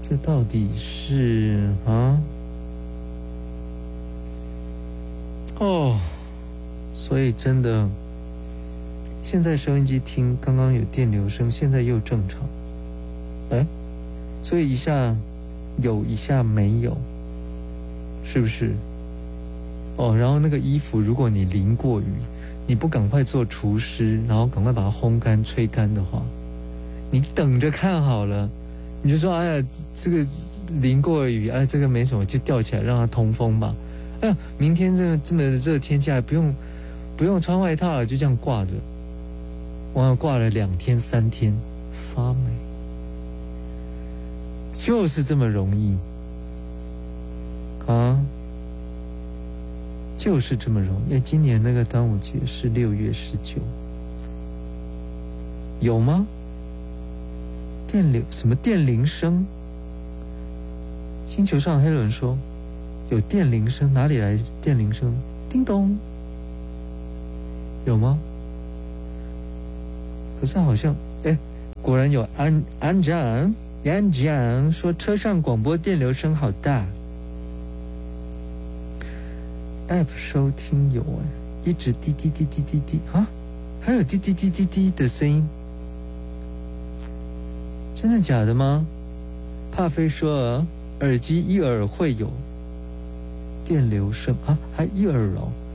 这到底是啊？哦，所以真的，现在收音机听刚刚有电流声，现在又正常，哎，所以一下有一下没有，是不是？哦，然后那个衣服，如果你淋过雨，你不赶快做除湿，然后赶快把它烘干、吹干的话，你等着看好了，你就说，哎呀，这个淋过雨，哎，这个没什么，就吊起来让它通风吧。哎呀，明天这么热天气还不用穿外套了，就这样挂着，哇，挂了2天3天，发霉，就是这么容易啊。就是这么容易。哎，今年那个端午节是6月19，有吗？什么电铃声？星球上黑人说有电铃声，哪里来电铃声？叮咚，有吗？可是好像，哎，果然有安讲说车上广播电流声好大。App 收听有哎，一直滴滴滴滴滴滴啊，还有滴滴滴滴滴的声音，真的假的吗？帕菲说耳机一耳会有电流声啊，还一耳哦。